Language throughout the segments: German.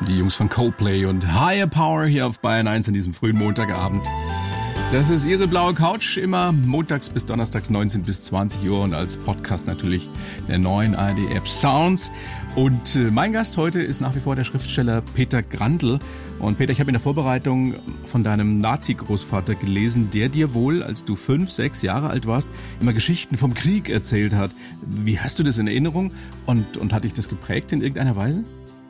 Die Jungs von Coldplay und Higher Power hier auf Bayern 1 an diesem frühen Montagabend. Das ist Ihre blaue Couch, immer montags bis donnerstags 19 bis 20 Uhr und als Podcast natürlich der neuen ARD-App Sounds. Und mein Gast heute ist nach wie vor der Schriftsteller Peter Grandl. Und Peter, ich habe in der Vorbereitung von deinem Nazi-Großvater gelesen, der dir wohl, als du 5, 6 Jahre alt warst, immer Geschichten vom Krieg erzählt hat. Wie hast du das in Erinnerung und hat dich das geprägt in irgendeiner Weise?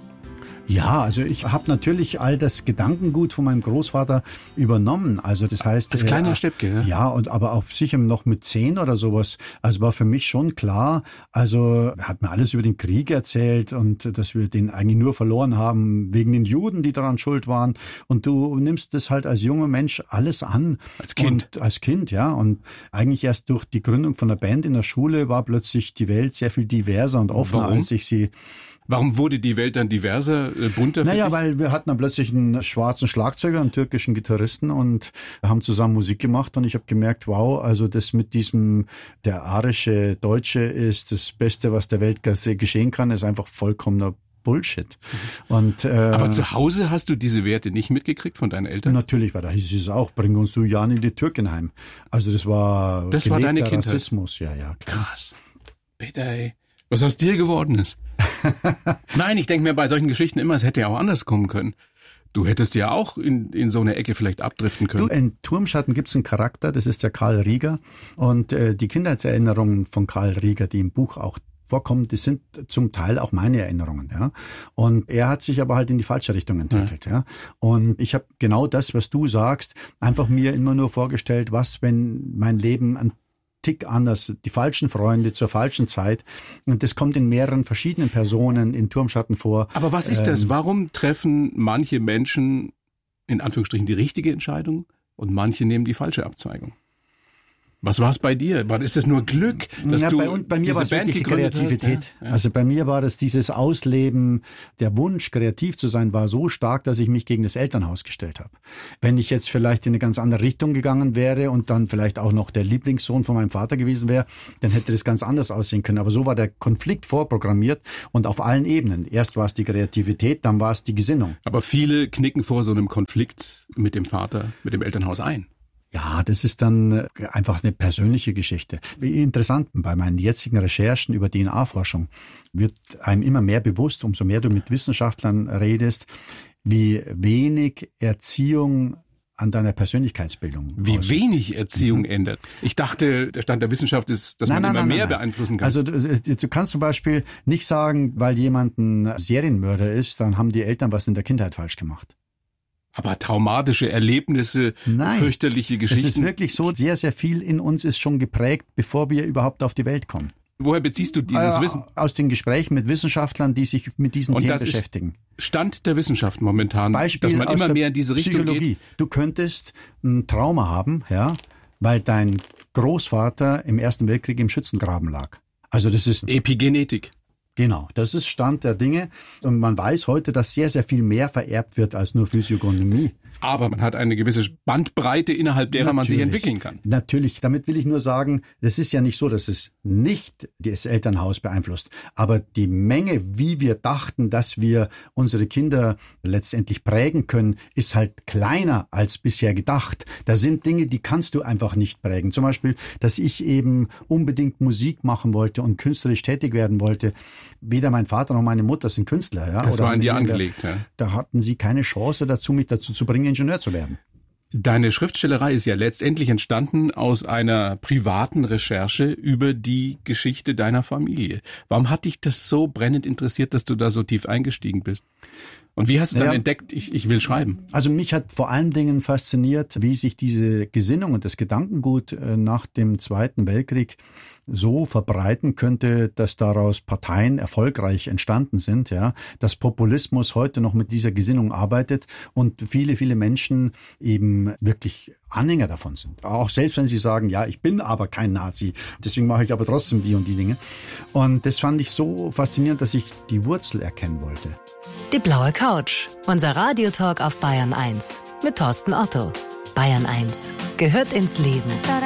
Ja, also ich habe natürlich all das Gedankengut von meinem Großvater übernommen. Also das heißt, das kleine Steppke, ja, und aber auch sicher noch mit 10 oder sowas. Also war für mich schon klar. Also er hat mir alles über den Krieg erzählt und dass wir den eigentlich nur verloren haben wegen den Juden, die daran schuld waren. Und du nimmst das halt als junger Mensch alles an. Als Kind. Und als Kind, ja. Und eigentlich erst durch die Gründung von der Band in der Schule war plötzlich die Welt sehr viel diverser und offener, als ich sie. Warum wurde die Welt dann diverser, bunter? Naja, weil wir hatten dann plötzlich einen schwarzen Schlagzeuger, einen türkischen Gitarristen und haben zusammen Musik gemacht und ich habe gemerkt, wow, also das mit diesem, der arische Deutsche ist das Beste, was der Welt geschehen kann, ist einfach vollkommener Bullshit. Und, aber zu Hause hast du diese Werte nicht mitgekriegt von deinen Eltern? Natürlich, weil da hieß es auch, bring uns du Jan in die Türkenheim. Also das war deine Kindheit. Rassismus, ja. Klar. Krass. Peter, ey. Was aus dir geworden ist. Nein, ich denke mir bei solchen Geschichten immer, es hätte ja auch anders kommen können. Du hättest ja auch in so eine Ecke vielleicht abdriften können. Du, in Turmschatten gibt's einen Charakter, das ist der Karl Rieger. Und die Kindheitserinnerungen von Karl Rieger, die im Buch auch vorkommen, das sind zum Teil auch meine Erinnerungen, ja. Und er hat sich aber halt in die falsche Richtung entwickelt, ja. Und ich habe genau das, was du sagst, einfach mir immer nur vorgestellt, was, wenn mein Leben ein Tick anders, die falschen Freunde zur falschen Zeit. Und das kommt in mehreren verschiedenen Personen in Turmschatten vor. Aber was ist das? Warum treffen manche Menschen in Anführungsstrichen die richtige Entscheidung und manche nehmen die falsche Abzweigung? Was war es bei dir? Ist es nur Glück, dass du bei mir war es wirklich die Kreativität. Ja. Also bei mir war das dieses Ausleben, der Wunsch, kreativ zu sein, war so stark, dass ich mich gegen das Elternhaus gestellt habe. Wenn ich jetzt vielleicht in eine ganz andere Richtung gegangen wäre und dann vielleicht auch noch der Lieblingssohn von meinem Vater gewesen wäre, dann hätte das ganz anders aussehen können. Aber so war der Konflikt vorprogrammiert und auf allen Ebenen. Erst war es die Kreativität, dann war es die Gesinnung. Aber viele knicken vor so einem Konflikt mit dem Vater, mit dem Elternhaus ein. Ja, das ist dann einfach eine persönliche Geschichte. Interessant, bei meinen jetzigen Recherchen über DNA-Forschung wird einem immer mehr bewusst, umso mehr du mit Wissenschaftlern redest, wie wenig Erziehung an deiner Persönlichkeitsbildung Wie wenig Erziehung ändert. Ich dachte, der Stand der Wissenschaft ist, dass man immer mehr beeinflussen kann. Also du kannst zum Beispiel nicht sagen, weil jemand ein Serienmörder ist, dann haben die Eltern was in der Kindheit falsch gemacht. Aber traumatische Erlebnisse, fürchterliche Geschichten. Es ist wirklich so, sehr, sehr viel in uns ist schon geprägt, bevor wir überhaupt auf die Welt kommen. Woher beziehst du dieses Wissen? Aus den Gesprächen mit Wissenschaftlern, die sich mit diesen Themen beschäftigen. Stand der Wissenschaft momentan, Beispiel dass man aus immer der mehr in diese Richtung Psychologie. geht? Du könntest ein Trauma haben, ja, weil dein Großvater im Ersten Weltkrieg im Schützengraben lag. Also das ist Epigenetik. Genau, das ist Stand der Dinge. Und man weiß heute, dass sehr, sehr viel mehr vererbt wird als nur Physiognomie. Aber man hat eine gewisse Bandbreite, innerhalb derer man sich entwickeln kann. Natürlich, damit will ich nur sagen, es ist ja nicht so, dass es nicht das Elternhaus beeinflusst. Aber die Menge, wie wir dachten, dass wir unsere Kinder letztendlich prägen können, ist halt kleiner als bisher gedacht. Da sind Dinge, die kannst du einfach nicht prägen. Zum Beispiel, dass ich eben unbedingt Musik machen wollte und künstlerisch tätig werden wollte. Weder mein Vater noch meine Mutter sind Künstler. Ja? Das war an dir angelegt. Ja. Da hatten sie keine Chance dazu, mich dazu zu bringen, Ingenieur zu werden. Deine Schriftstellerei ist ja letztendlich entstanden aus einer privaten Recherche über die Geschichte deiner Familie. Warum hat dich das so brennend interessiert, dass du da so tief eingestiegen bist? Und wie hast du dann entdeckt, ich will schreiben? Also mich hat vor allen Dingen fasziniert, wie sich diese Gesinnung und das Gedankengut nach dem Zweiten Weltkrieg so verbreiten könnte, dass daraus Parteien erfolgreich entstanden sind, ja, dass Populismus heute noch mit dieser Gesinnung arbeitet und viele, viele Menschen eben wirklich Anhänger davon sind. Auch selbst wenn sie sagen, ja, ich bin aber kein Nazi, deswegen mache ich aber trotzdem die und die Dinge. Und das fand ich so faszinierend, dass ich die Wurzel erkennen wollte. Die blaue Couch, unser Radiotalk auf Bayern 1 mit Thorsten Otto. Bayern 1 gehört ins Leben.